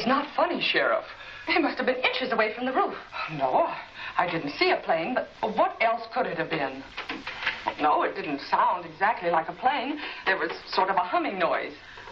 is not funny, Sheriff. They must have been inches away from the roof. No, I didn't see a plane, but what else could it have been? No, it didn't sound exactly like a plane. There was sort of a humming noise.